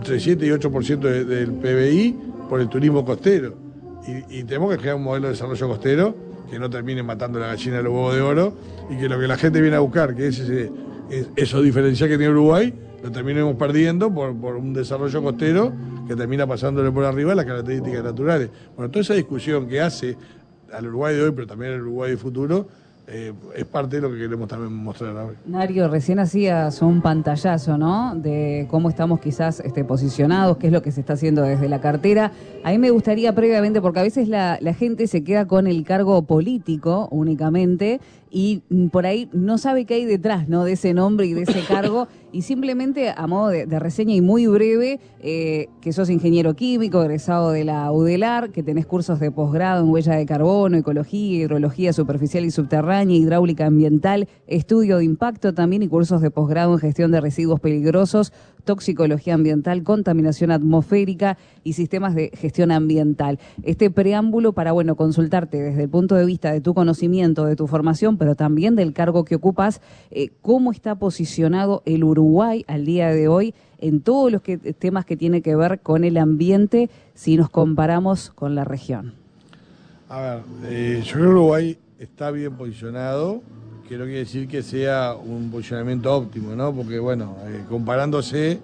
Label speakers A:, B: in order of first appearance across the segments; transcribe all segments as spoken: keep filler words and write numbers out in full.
A: entre siete y ocho por ciento de, del P B I por el turismo costero. Y, y tenemos que crear un modelo de desarrollo costero que no termine matando la gallina de los huevos de oro y que lo que la gente viene a buscar, que es ese, es, eso diferencial que tiene Uruguay, lo terminemos perdiendo por, por un desarrollo costero que termina pasándole por arriba las características naturales. Bueno, toda esa discusión que hace al Uruguay de hoy, pero también al Uruguay de futuro, eh, es parte de lo que queremos también mostrar ahora.
B: Nario, recién hacías un pantallazo, ¿no?, de cómo estamos quizás este, posicionados, qué es lo que se está haciendo desde la cartera. A mí me gustaría previamente, porque a veces la, la gente se queda con el cargo político únicamente y por ahí no sabe qué hay detrás, ¿no?, de ese nombre y de ese cargo, y simplemente a modo de, de reseña y muy breve, eh, que sos ingeniero químico, egresado de la UDELAR, que tenés cursos de posgrado en huella de carbono, ecología, hidrología superficial y subterránea, hidráulica ambiental, estudio de impacto también, y cursos de posgrado en gestión de residuos peligrosos, toxicología ambiental, contaminación atmosférica y sistemas de gestión ambiental. Este preámbulo para, bueno, consultarte desde el punto de vista de tu conocimiento, de tu formación, pero también del cargo que ocupas, eh, cómo está posicionado el Uruguay al día de hoy en todos los que, temas que tiene que ver con el ambiente si nos comparamos con la región.
A: A ver, eh, yo creo que Uruguay está bien posicionado, que no quiere decir que sea un posicionamiento óptimo, ¿no? Porque, bueno, eh, comparándose,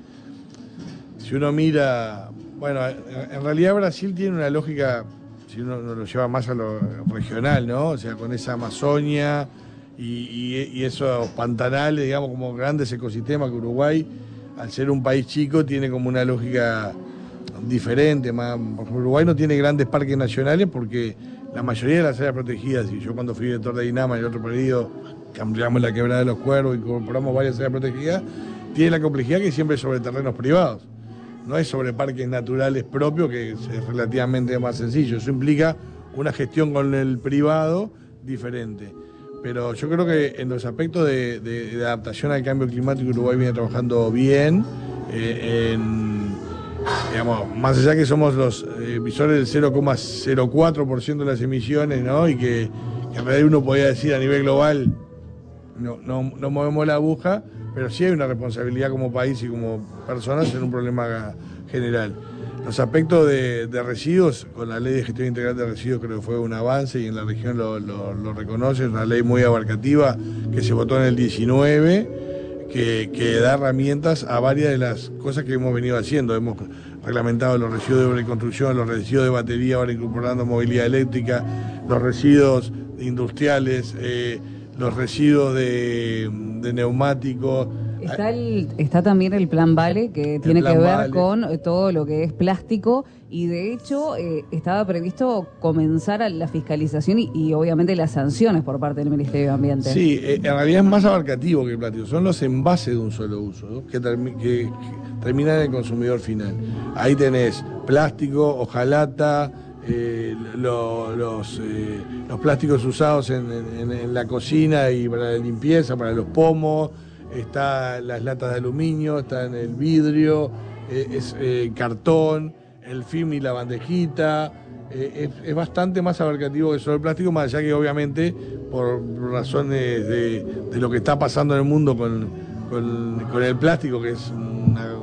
A: si uno mira, bueno, en realidad Brasil tiene una lógica, si uno, uno lo lleva más a lo regional, ¿no? O sea, con esa Amazonia y, y, y esos pantanales, digamos, como grandes ecosistemas que Uruguay, al ser un país chico, tiene como una lógica diferente. Más, Uruguay no tiene grandes parques nacionales porque la mayoría de las áreas protegidas, y yo cuando fui director de INAMA en el otro periodo, que ampliamos la quebrada de los Cuervos, incorporamos varias áreas protegidas, tiene la complejidad que siempre es sobre terrenos privados. No es sobre parques naturales propios, que es relativamente más sencillo. Eso implica una gestión con el privado diferente. Pero yo creo que en los aspectos de, de, de adaptación al cambio climático, Uruguay viene trabajando bien. Eh, en, digamos, más allá que somos los eh, emisores del cero coma cero cuatro por ciento de las emisiones, ¿no? Y que, que en realidad uno podría decir a nivel global no, no, no movemos la aguja, pero sí hay una responsabilidad como país y como personas en un problema general. Los aspectos de, de residuos, con la ley de gestión integral de residuos creo que fue un avance y en la región lo, lo, lo reconoce, es una ley muy abarcativa que se votó en el diecinueve, que, que da herramientas a varias de las cosas que hemos venido haciendo. Hemos reglamentado los residuos de obra y construcción, los residuos de batería, ahora incorporando movilidad eléctrica, los residuos industriales, eh, los residuos de, de neumáticos.
B: Está, el, está también el Plan Vale, que tiene que ver Vale. con todo lo que es plástico, y de hecho eh, estaba previsto comenzar la fiscalización y, y obviamente las sanciones por parte del Ministerio de Ambiente.
A: Sí, eh, en realidad es más abarcativo que el plástico, son los envases de un solo uso, ¿no? que, termi que, que terminan en el consumidor final. Ahí tenés plástico, hojalata, eh, lo, los, eh, los plásticos usados en, en, en la cocina y para la limpieza, para los pomos. Está las latas de aluminio, está en el vidrio, eh, es eh, cartón, el film y la bandejita. Eh, es, es bastante más abarcativo que solo el plástico, más allá que obviamente por razones de, de lo que está pasando en el mundo con, con, con el plástico, que es una,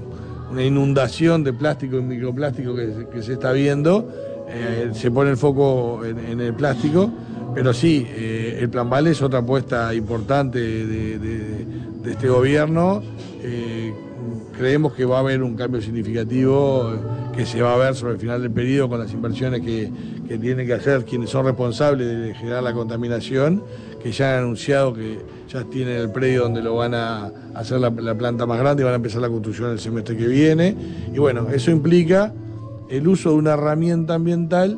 A: una inundación de plástico y microplástico que, que se está viendo, eh, se pone el foco en, en el plástico. Pero sí, eh, el Plan Vale es otra apuesta importante de, de, de este gobierno. Eh, creemos que va a haber un cambio significativo que se va a ver sobre el final del periodo con las inversiones que, que tienen que hacer quienes son responsables de generar la contaminación, que ya han anunciado que ya tienen el predio donde lo van a hacer la, la planta más grande y van a empezar la construcción el semestre que viene. Y bueno, eso implica el uso de una herramienta ambiental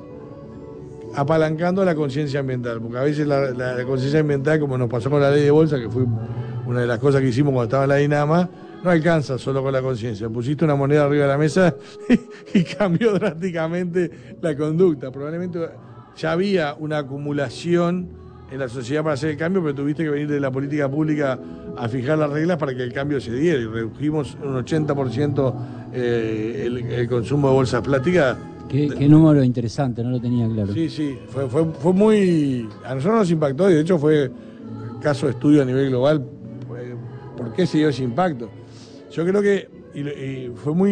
A: apalancando la conciencia ambiental, porque a veces la, la, la conciencia ambiental, como nos pasó con la ley de bolsa, que fue una de las cosas que hicimos cuando estaba en la INAMA, no alcanza solo con la conciencia. Pusiste una moneda arriba de la mesa y, y cambió drásticamente la conducta. Probablemente ya había una acumulación en la sociedad para hacer el cambio, pero tuviste que venir de la política pública a fijar las reglas para que el cambio se diera, y redujimos un ochenta por ciento eh, el, el consumo de bolsas plásticas.
C: Qué, qué número interesante, no lo tenía claro.
A: Sí, sí, fue, fue, fue muy... A nosotros nos impactó y de hecho fue caso de estudio a nivel global. ¿Por qué se dio ese impacto? Yo creo que y, y fue muy